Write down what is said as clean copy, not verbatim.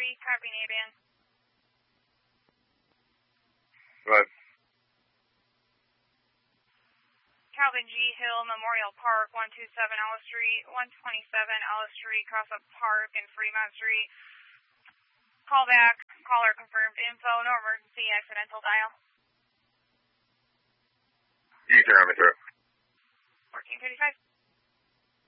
copy Naban. Go ahead. Calvin G. Hill Memorial Park, 127 Ellis Street, 127 Ellis Street, Crossup Park and Fremont Street. Call back, caller confirmed info, no emergency, accidental dial. You can turn me through. 1455.